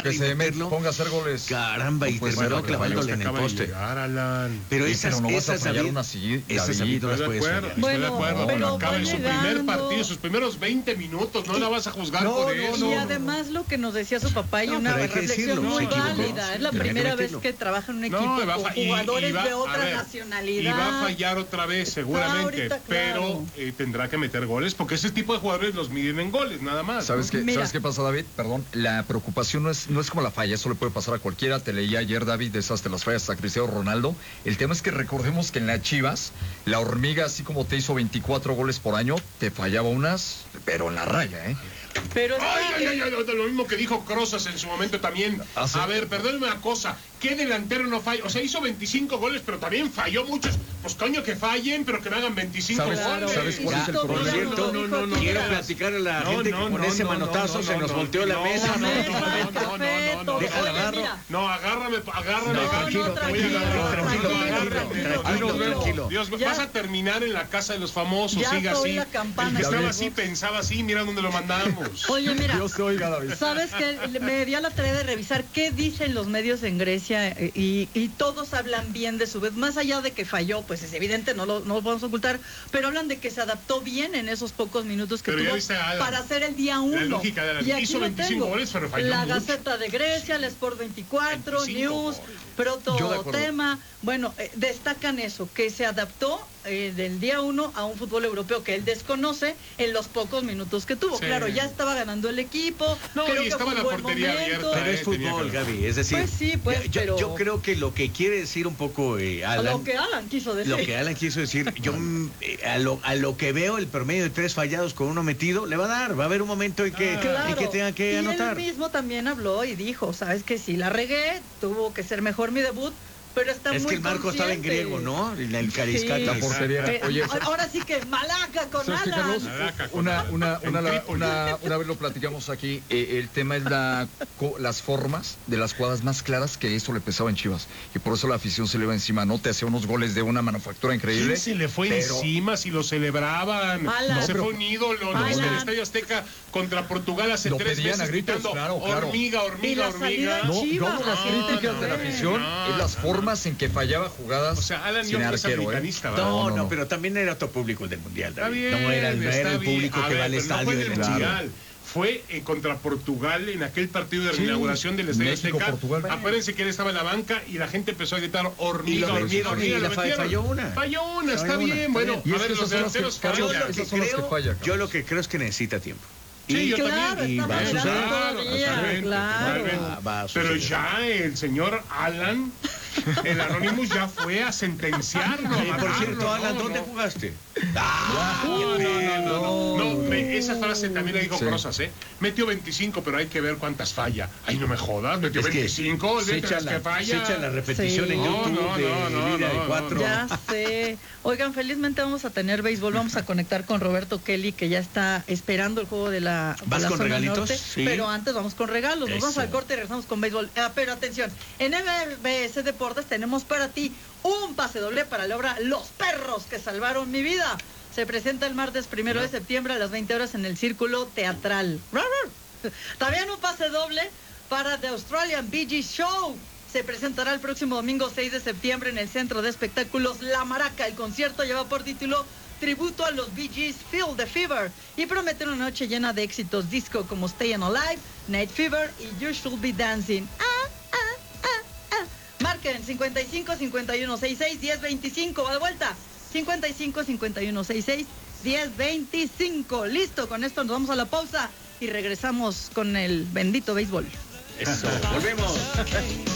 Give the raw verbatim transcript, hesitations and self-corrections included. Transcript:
que y se meterlo. ponga a hacer goles. Caramba, y terminó clavándole en el poste. Pero esas, pero no vas a esas, fallar David, una seguida. esas a mí no las puedes fallar. Estoy Bueno, de acuerdo, pero pero acaba va en su primer llegando. partido, sus primeros veinte minutos, no la vas a juzgar No, por no, eso. no, Y no, además lo que nos decía su papá y No, una pero hay que reflexión decirlo, muy se equivocó. válida. Es la Tenía que primera vez meterlo. que trabaja en un equipo No, y va a con fa- y- jugadores y va- de a otra ver, nacionalidad. Y va a fallar otra vez, seguramente. ahorita, claro. Pero eh, tendrá que meter goles, porque ese tipo de jugadores los miden en goles, nada más. ¿Sabes qué, Mira. ¿Sabes qué pasa, David? Perdón, la preocupación no es, no es como la falla, eso le puede pasar a cualquiera. Te leí ayer, David, de esas de las fallas a Cristiano Ronaldo. El tema es que recordemos que en las Chivas, la hormiga, así como te hizo veinticuatro goles por año, te fallaba unas, pero en la raya, ¿eh? Pero Ay, ay, ay, ay, lo mismo que dijo Crozas en su momento también. ¿Ah, sí? A ver, perdóneme una cosa, ¿qué delantero no falla? O sea, hizo veinticinco goles, pero también falló muchos. Pues coño, que fallen, pero que me hagan veinticinco ¿Sabes- goles. ¿sabes cuál Ya, es el por problema? cierto, No, no, no, quiero no. platicar a la No, gente no, que con no, ese no, manotazo no, se no, nos no, volteó la no, mesa. no, ¿no? no, no, no, no, no, Déjala Oye, agarro. mira. No, agárrame, agárrame, No, tranquilo, no, te voy a tranquilo, agarrar. tranquilo, No, tranquilo, agárrame, no, tranquilo, no, no. tranquilo. Dios, Ya. vas a terminar en la casa de los famosos, Ya siga soy así. la campana El que de estaba Xbox. así pensaba así, mira dónde lo mandamos. Oye, mira, Dios te oiga, David. ¿sabes qué? Me di a la tarea de revisar qué dicen los medios en Grecia eh, y, y todos hablan bien de su vez. Más allá de que falló, pues es evidente, no lo, no lo podemos ocultar, pero hablan de que se adaptó bien en esos pocos minutos que Pero ya tuvo viste a Alan. para hacer el día uno. lógica de Alan. Y aquí Hizo lo veinticinco tengo. goles, pero falló La mucho. Gaceta de Grecia, el Sport veinticuatro, veinticinco News, goles. Proto Yo de acuerdo. Tema. Bueno, eh, destacan eso, que se adaptó eh, del día uno a un fútbol europeo que él desconoce en los pocos minutos que tuvo. Sí. Claro, ya estaba ganando el equipo. No, creo y que estaba fue la un buen portería momento. abierta, Pero es eh, tenía fútbol, que- Gaby, es decir, Pues sí, pues, yo, pero- yo creo que lo que quiere decir un poco eh, A Alan, lo que Alan quiso decir. lo que Alan quiso decir, yo mm, eh, a, lo, a lo que veo el promedio de tres fallados con uno metido, le va a dar, va a haber un momento en que, Claro. en que tenga que y anotar. él mismo también habló y dijo, sabes que si la regué, tuvo que ser mejor mi debut, pero está Es muy que el marco estaba en consciente. griego, ¿no? En el cariscata. Sí. La portería. Eh, Oye, ahora sí que Malaca con ¿sabes qué, Alan. Carlos? Malaca con Una, Alan. una, En una, la- Trípoli. una, una vez lo platicamos aquí, eh, el tema es la, co- las formas de las jugadas más claras que eso le pesaba en Chivas. Y por eso la afición se le iba encima, no te hacía unos goles de una manufactura increíble. ¿Quién se le fue pero- encima si lo celebraban? Alan. No, se pero- fue un ídolo. Alan. Los del Estadio Azteca contra Portugal hace Lo tres pedían meses a gritos, gritando, claro, claro. hormiga, Y hormiga, la hormiga. salida No, Chivas. no, las No, críticas no, de la no, afición no, es las no. formas en que fallaba jugadas O sea, Alan sin Young no es arquero, ¿eh? americanista, ¿verdad? No, No, no, no, no. pero también era otro público el del Mundial, Está David. bien, no era, el- no está era el bien. público A que ver, va al pero no estadio fue en en el el Mundial. Mundial. Fue eh, contra Portugal en aquel partido de Sí, inauguración del Estadio México, Azteca. Portugal. Acuérdense que él estaba en la banca y la gente empezó a gritar hormiga, Y lo hormiga, metieron, hormiga. y lo la fa- metieron. falló una. Falló una, está Falló una, bien. está Bueno, bien. Y a es ver, que los esas son las que- delanteros Carlos, Yo fallan. lo, que esas son las que creo, fallan, yo Carlos. lo que creo es que necesita tiempo. Sí, yo Claro, también. Y está va a moderando suceder. todavía, totalmente, claro. totalmente. Ah, va a Pero suceder. ya el señor Alan, el Anonymous ya fue a sentenciarlo. a Eh, por matarlo, cierto, Alan, no, ¿dónde no. jugaste? No, no, no, no, no. No, me- esa frase también la dijo Sí. Crozas, ¿eh? Metió veinticinco, pero hay que ver cuántas falla. Ay, no me jodas, metió Es que veinticinco, se olvídate echa, las la, que falla. se echa la repetición Sí. en No, YouTube no, de no, no, Línea no, de Cuatro. Ya sé. Oigan, felizmente vamos a tener béisbol. Vamos a conectar con Roberto Kelly, que ya está esperando el juego de la, de ¿Vas la con zona regalitos? norte. Sí. Pero antes vamos con regalos. Nos vamos Eso. al corte y regresamos con béisbol. Ah, pero atención, en M B S Deportes tenemos para ti un pase doble para la obra Los Perros que salvaron mi vida. Se presenta el martes primero de septiembre a las veinte horas en el Círculo Teatral. También un pase doble para The Australian Bee Gees Show. Se presentará el próximo domingo seis de septiembre en el Centro de Espectáculos La Maraca. El concierto lleva por título Tributo a los Bee Gees, Feel the Fever, y promete una noche llena de éxitos disco como Stayin' Alive, Night Fever y You Should Be Dancing. Ah, ah, ah, ah. Marquen cincuenta y cinco, cincuenta y uno, sesenta y seis, diez, veinticinco. Va de vuelta. cincuenta y cinco, cincuenta y uno, sesenta y seis, diez, veinticinco. Listo, con esto nos vamos a la pausa y regresamos con el bendito béisbol. Eso, volvemos.